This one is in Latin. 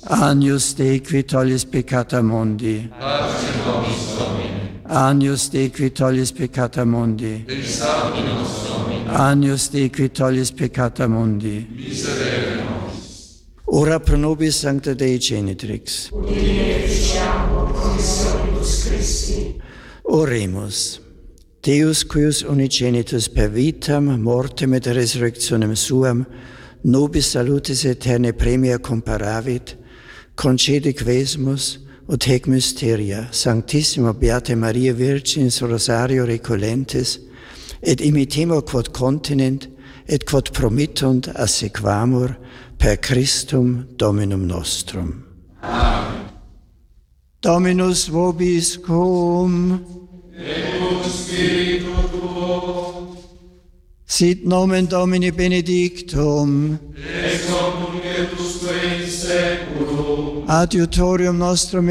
Agnus Dei qui tollis peccata mundi. Pace nobis Domine. Agnus Dei qui tollis peccata mundi. Examinus Domine. Agnus Dei qui tollis peccata mundi. Miserere nobis. Ora pro nobis Sancta Dei Genitrix. Udine ficiamo commissionibus Christi. Oremus. Deus cuius unigenitus per vitam, mortem et resurrectionem suam, nobis salutis aeternae premia comparavit, concede quesumus, ut hec mysteria, Sanctissima Beata Maria Virginis Rosario recolentes, et imitemur quod continent, et quod promittunt assequamur per Christum Dominum nostrum. Amen. Dominus vobiscum. Et cum spiritu tuo. Sit nomen Domini benedictum. Ex hoc nunc et usque in saeculum. Adiutorium nostrum